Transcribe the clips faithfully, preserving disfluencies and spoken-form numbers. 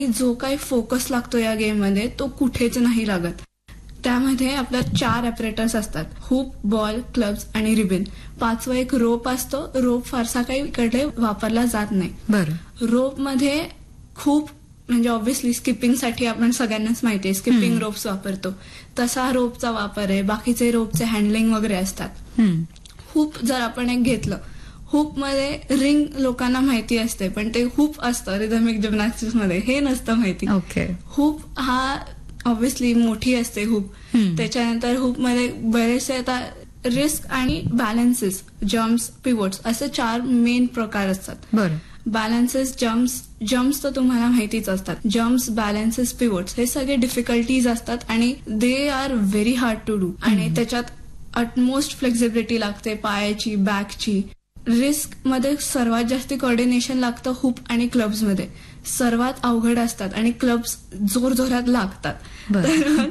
जो काही फोकस लागतो या गेममध्ये तो कुठेच नाही लागत. त्यामध्ये आपल्या चार ॲपरेटर्स असतात, हुप, बॉल, क्लब्स आणि रिबन. पाचवा एक रोप असतो. रोप फारसा काही इकडे वापरला जात नाही. बरं. रोप मध्ये खूप म्हणजे ऑब्व्हियसली स्किपिंगसाठी आपण सगळ्यांनाच माहिती आहे स्किपिंग रोप्स वापरतो, तसा रोपचा वापर आहे. बाकीचे रोपचे हँडलिंग वगैरे असतात. हुप जर आपण एक घेतलं, हुप मध्ये रिंग लोकांना माहिती असते, पण ते हुप असतं रिदमिक जिम्नॅस्टिक्स मध्ये, हे नसतं माहिती. ओके. हुप हा ऑब्व्हियसली मोठी असते हुप. त्याच्यानंतर हुप मध्ये बरेचसे आता रिस्क आणि बॅलन्सेस, जम्प्स, पिवोट्स असे चार मेन प्रकार असतात. बरं. बॅलन्सेस, जम्प्स जम्प्स तर तुम्हाला माहितीच असतात. जम्प्स, बॅलन्सेस, पिवोट्स हे सगळे डिफिकल्टीज असतात आणि they are very hard to do. आणि त्याच्यात अटमोस्ट फ्लेक्झिबिलिटी लागते, पायाची, बॅकची. रिस्क मध्ये सर्वात जास्त कोऑर्डिनेशन लागतं हुप आणि क्लब्स मध्ये. सर्वात अवघड असतात आणि क्लब्स जोर जोरात लागतात. तर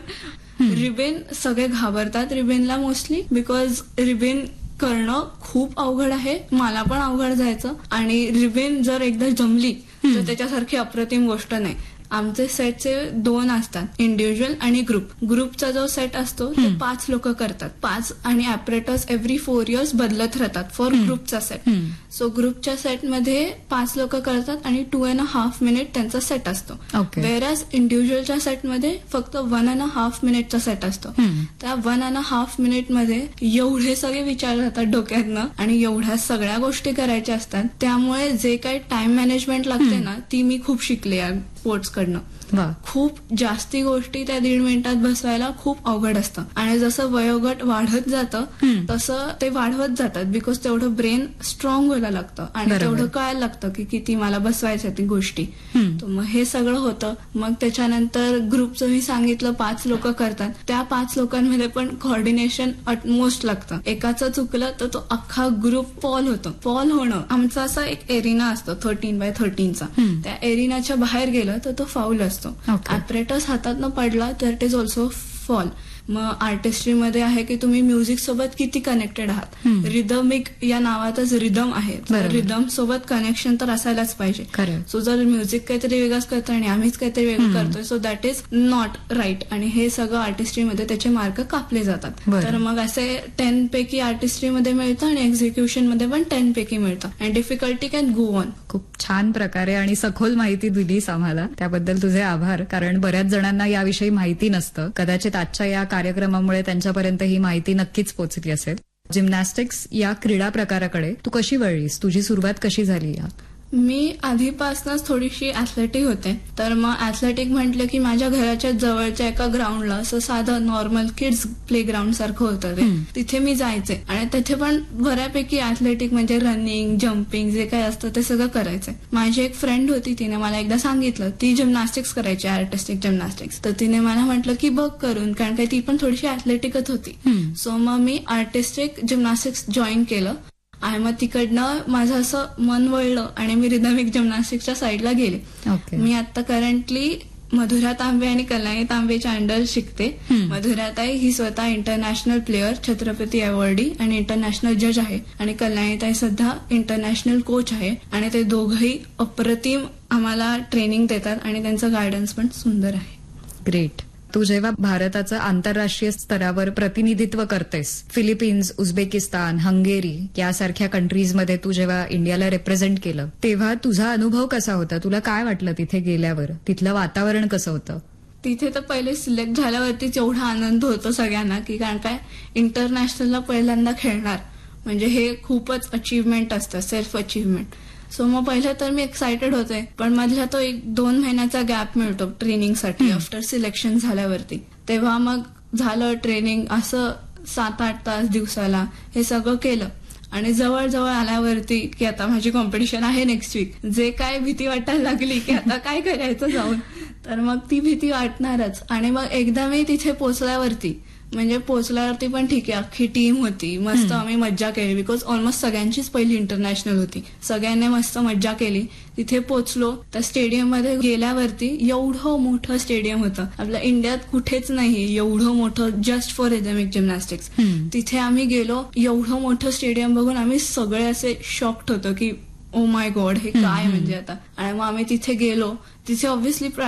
रिबेन सगळे घाबरतात रिबेनला मोस्टली, बिकॉज रिबेन करणं खूप अवघड आहे. मला पण अवघड जायचं. आणि रिबेन जर एकदा जमली तर त्याच्यासारखी अप्रतिम गोष्ट नाही. आमचे सेटचे दोन असतात, इंडिव्हिज्युअल आणि ग्रुप. ग्रुपचा जो सेट असतो ते पाच लोक करतात. पाच आणि ॲपरेटर्स एव्हरी फोर इयर्स बदलत राहतात फॉर ग्रुपचा सेट. सो ग्रुपच्या सेटमध्ये पाच लोक करतात आणि टू अँड हाफ मिनिट त्यांचा सेट असतो. वेअरॅज इंडिव्हिज्युअलच्या सेटमध्ये फक्त वन अँड हाफ मिनिटचा सेट असतो. त्या वन अँड हाफ मिनिटमध्ये एवढे सगळे विचार राहतात डोक्यातनं आणि एवढ्या सगळ्या गोष्टी करायच्या असतात. त्यामुळे जे काही टाइम मॅनेजमेंट लागते ना, ती मी खूप शिकले या स्पोर्ट्स कडनं. खूप जास्ती गोष्टी त्या दीड मिनिटात बसवायला खूप अवघड असतं. आणि जसं वयोगट वाढत जातं तसं ते वाढवत जातात, बिकॉज तेवढं ब्रेन स्ट्रॉंग व्हायला लागतं आणि तेवढं कळायला लागतं की किती मला बसवायच्या ती गोष्टी. मग हे सगळं होतं. मग त्याच्यानंतर ग्रुपचं मी सांगितलं पाच लोक करतात. त्या पाच लोकांमध्ये पण कोऑर्डिनेशन अटमोस्ट लागतं. एकाचं चुकलं तर तो अख्खा ग्रुप फॉल होतो. फॉल होणं आमचा असा एक एरिना असतो थर्टीन बाय थर्टीनचा. त्या एरिनाच्या बाहेर गेलं तर तो फाऊल असतो. ॲपरेटर्स हातात न पडला तर इट इज ऑल्सो फॉल. मग आर्टिस्ट्रीमध्ये आहे की तुम्ही म्युझिक सोबत किती कनेक्टेड आहात. रिदमिक या नावातच रिदम आहे, रिदम सोबत कनेक्शन तर असायलाच पाहिजे. सो जर म्युझिक काहीतरी वेगळंच करतं आणि आम्हीच काहीतरी वेगळं करतोय, so that is not right. आणि हे सगळं आर्टिस्ट्रीमध्ये त्याचे मार्क कापले जातात. तर मग असे टेन पैकी आर्टिस्ट्रीमध्ये मिळतं आणि एक्झिक्युशन मध्ये पण टेन पैकी मिळतं. आणि डिफिकल्टी कॅन गो ऑन. खूप छान प्रकारे आणि सखोल माहिती दिलीस आम्हाला, त्याबद्दल तुझे आभार. कारण बऱ्याच जणांना याविषयी माहिती नसतं. कदाचित आजच्या या कार्यक्रमामुळे त्यांच्यापर्यंत ही माहिती नक्कीच पोहोचली असेल. जिम्नॅस्टिक्स या क्रीडा प्रकाराकडे तू कशी वळलीस? तुझी सुरुवात कशी झाली? मी आधीपासूनच थोडीशी ऍथलेटिक होते. तर मग ऍथलेटिक म्हटलं की माझ्या घराच्या जवळच्या एका ग्राउंडला असं साधं नॉर्मल किड्स प्ले ग्राउंड सारखं होतं ते. तिथे मी जायचे आणि तिथे पण बऱ्यापैकी ऍथलेटिक म्हणजे रनिंग, जम्पिंग जे काही असतं ते सगळं करायचं. माझी एक फ्रेंड होती, तिने मला एकदा सांगितलं, ती जिम्नॅस्टिक्स करायची, आर्टिस्टिक जिम्नॅस्टिक्स. तर तिने मला म्हटलं की बघ करून, कारण काय ती पण थोडीशी ऍथलेटिकच होती. सो मग मी आर्टिस्टिक जिम्नॅस्टिक्स जॉईन केलं आणि मग तिकडनं माझं असं मन वळलं आणि मी रिदमिक जिम्नॅस्टिक्सच्या साईडला गेले. मी आता करंटली मधुरा तांबे आणि कल्याणी तांबेच्या अंडर शिकते. मधुरा ताई ही स्वतः इंटरनॅशनल प्लेअर, छत्रपती अवॉर्डी आणि इंटरनॅशनल जज आहे. आणि कल्याणी ताई सध्या इंटरनॅशनल कोच आहे. आणि ते दोघंही अप्रतिम आम्हाला ट्रेनिंग देतात आणि त्यांचं गायडन्स पण सुंदर आहे. ग्रेट. तू जेव्हा भारताचं आंतरराष्ट्रीय स्तरावर प्रतिनिधित्व करतेस, फिलिपिन्स, उझबेकिस्तान, हंगेरी यासारख्या कंट्रीजमध्ये तू जेव्हा इंडियाला रिप्रेझेंट केलं, तेव्हा तुझा अनुभव कसा होता? तुला काय वाटलं तिथे गेल्यावर? तिथलं वातावरण कसं होतं? तिथे तर पहिले सिलेक्ट झाल्यावरतीच एवढा आनंद होतो सगळ्यांना की कारण काय इंटरनॅशनलला पहिल्यांदा खेळणार म्हणजे हे खूपच अचीव्हमेंट असतं, सेल्फ अचीव्हमेंट. सो मग पहिलं तर मी एक्सायटेड होते, पण मधला तो एक दोन महिन्याचा गॅप मिळतो ट्रेनिंगसाठी आफ्टर सिलेक्शन झाल्यावरती. तेव्हा मग झालं ट्रेनिंग असं सात आठ तास दिवसाला, हे सगळं केलं. आणि जवळजवळ आल्यावरती की आता माझी कॉम्पिटिशन आहे नेक्स्ट वीक, जे काय भीती वाटायला लागली की आता काय करायचं जाऊन, तर मग ती भीती वाटणारच. आणि मग एकदा मी तिथे पोचल्यावरती म्हणजे पोचल्यावरती पण ठीक आहे, अख्खी टीम होती, मस्त आम्ही मज्जा केली, बिकॉज ऑलमोस्ट सगळ्यांचीच पहिली इंटरनॅशनल होती. सगळ्यांनी मस्त मज्जा केली. तिथे पोचलो तर स्टेडियम मध्ये गेल्यावरती एवढं मोठं स्टेडियम होतं, आपल्या इंडियात कुठेच नाही एवढं मोठं, जस्ट फॉर रिदमिक जिम्नॅस्टिक्स. तिथे आम्ही गेलो, एवढं मोठं स्टेडियम बघून आम्ही सगळे असे शॉक्ड होतो की ओ माय गॉड हे काय म्हणजे आता. आणि मग आम्ही तिथे गेलो. तिथे ऑब्व्हियसली